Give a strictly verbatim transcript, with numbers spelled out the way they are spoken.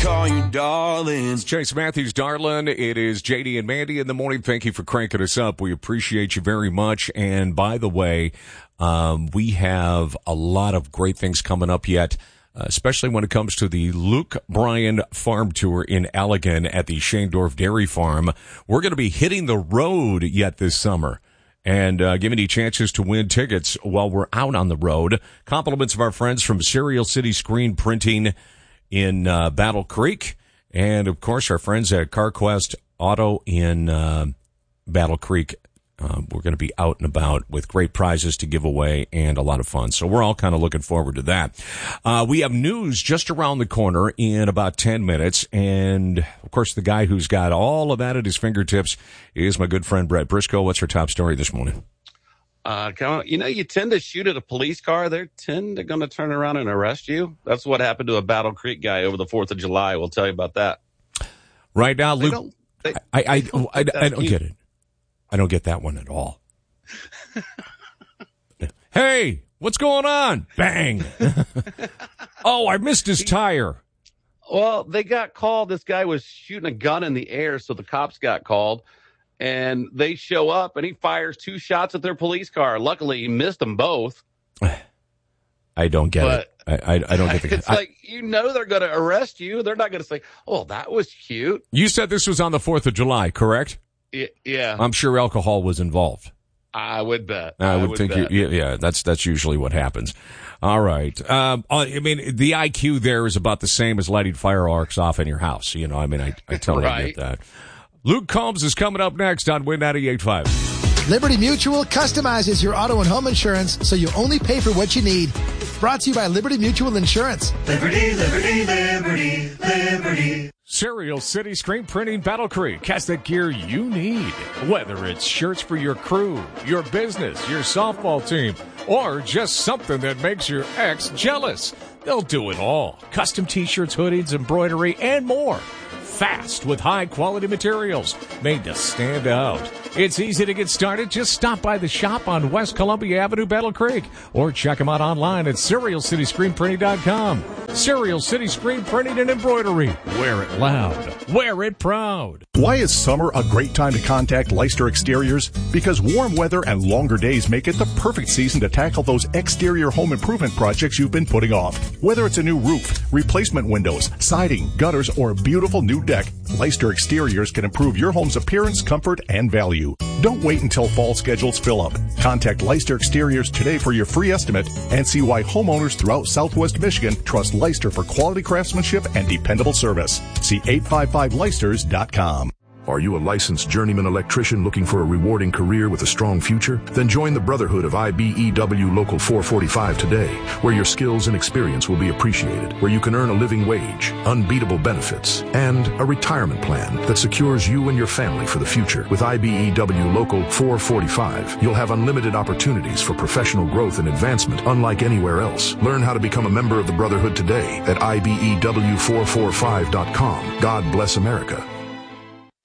call you darling. It's Chase Matthews, darling. It is J D and Mandy in the morning. Thank you for cranking us up. We appreciate you very much. And by the way, um, we have a lot of great things coming up yet, uh, especially when it comes to the Luke Bryan Farm Tour in Allegan at the Shaendorf Dairy Farm. We're going to be hitting the road yet this summer and uh, giving you chances to win tickets while we're out on the road. Compliments of our friends from Serial City Screen Printing in uh, Battle Creek, and of course our friends at CarQuest Auto in uh, Battle Creek. Uh, we're going to be out and about with great prizes to give away and a lot of fun. So we're all kind of looking forward to that. Uh, we have news just around the corner in about ten minutes. And of course, the guy who's got all of that at his fingertips is my good friend, Brett Briscoe. What's our top story this morning? Uh, you know, you tend to shoot at a police car. They're tend to going to turn around and arrest you. That's what happened to a Battle Creek guy over the fourth of July. We'll tell you about that. Right now, They Luke, don't- they- I, I, they don't I, I, think I that don't cute. get it. I don't get that one at all. Hey, what's going on? Bang. Oh, I missed his tire. Well, they got called. This guy was shooting a gun in the air, so the cops got called. And they show up, and he fires two shots at their police car. Luckily, he missed them both. I don't get But- it. I, I, I don't get the. It's I- like, you know they're going to arrest you. They're not going to say, oh, that was cute. you said this was on the fourth of July, correct? Y- Yeah, I'm sure alcohol was involved. I would bet. I would, think, bet. you, yeah, yeah, that's that's usually what happens. All right. Um, I mean, the I Q there is about the same as lighting fireworks off in your house. You know, I mean, I, I totally Right. get that. Luke Combs is coming up next on Win ninety-eight point five. Liberty Mutual customizes your auto and home insurance so you only pay for what you need. Brought to you by Liberty Mutual Insurance. Liberty, liberty, liberty, liberty. Serial City Screen Printing Battle Creek has the gear you need. Whether it's shirts for your crew, your business, your softball team, or just something that makes your ex jealous. They'll do it all. Custom t-shirts, hoodies, embroidery, and more. Fast with high-quality materials made to stand out. It's easy to get started. Just stop by the shop on West Columbia Avenue, Battle Creek, or check them out online at serial city screen printing dot com. Serial City Screen Printing and Embroidery. Wear it loud. Wear it proud. Why is summer a great time to contact Leicester Exteriors? Because warm weather and longer days make it the perfect season to tackle those exterior home improvement projects you've been putting off. Whether it's a new roof, replacement windows, siding, gutters, or a beautiful new deck, Leicester Exteriors can improve your home's appearance, comfort, and value. Don't wait until fall schedules fill up. Contact Leicester Exteriors today for your free estimate and see why homeowners throughout Southwest Michigan trust Leicester for quality craftsmanship and dependable service. See eight five five leicesters dot com. Are you a licensed journeyman electrician looking for a rewarding career with a strong future? Then join the Brotherhood of I B E W Local four forty-five today, where your skills and experience will be appreciated, where you can earn a living wage, unbeatable benefits, and a retirement plan that secures you and your family for the future. With I B E W Local four forty-five, you'll have unlimited opportunities for professional growth and advancement unlike anywhere else. Learn how to become a member of the Brotherhood today at I B E W four forty-five dot com. God bless America.